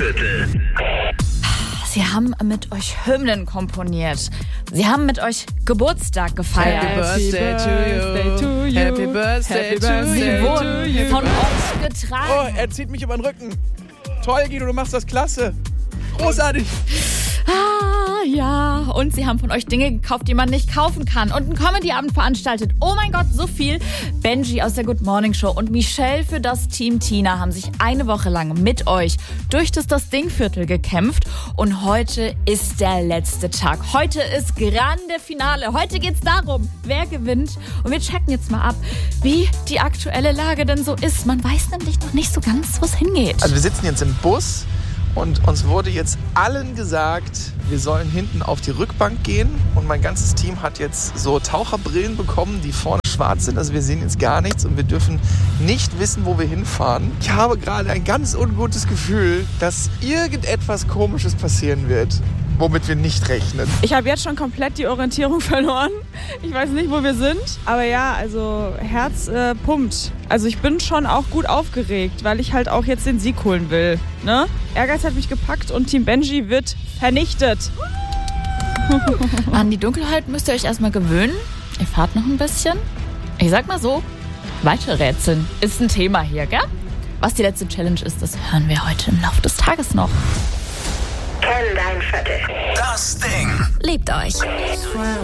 Stinkviertel. Sie haben mit euch Hymnen komponiert. Sie haben mit euch Geburtstag gefeiert. Happy Birthday to you. Happy Birthday to you. Sie wurden von euch getragen. Oh, er zieht mich über den Rücken. Toll, Guido, du machst das klasse. Großartig. Ja, und sie haben von euch Dinge gekauft, die man nicht kaufen kann. Und einen Comedy-Abend veranstaltet. Oh mein Gott, so viel. Benji aus der Good Morning Show und Michelle für das Team Tina haben sich eine Woche lang mit euch durch das Stinkviertel gekämpft. Und heute ist der letzte Tag. Heute ist Grande Finale. Heute geht's darum, wer gewinnt. Und wir checken jetzt mal ab, wie die aktuelle Lage denn so ist. Man weiß nämlich noch nicht so ganz, wo es hingeht. Also wir sitzen jetzt im Bus. Und uns wurde jetzt allen gesagt, wir sollen hinten auf die Rückbank gehen. Und mein ganzes Team hat jetzt so Taucherbrillen bekommen, die vorne schwarz sind. Also wir sehen jetzt gar nichts und wir dürfen nicht wissen, wo wir hinfahren. Ich habe gerade ein ganz ungutes Gefühl, dass irgendetwas Komisches passieren wird, womit wir nicht rechnen. Ich habe jetzt schon komplett die Orientierung verloren. Ich weiß nicht, wo wir sind. Aber ja, also Herz pumpt. Also ich bin schon auch gut aufgeregt, weil ich halt auch jetzt den Sieg holen will. Ne? Ehrgeiz hat mich gepackt und Team Benji wird vernichtet. An die Dunkelheit müsst ihr euch erstmal gewöhnen. Ihr fahrt noch ein bisschen. Ich sag mal so, Weiterrätseln ist ein Thema hier, gell? Was die letzte Challenge ist, das hören wir heute im Laufe des Tages noch. Kenn dein Viertel. Das Ding. Lebt euch.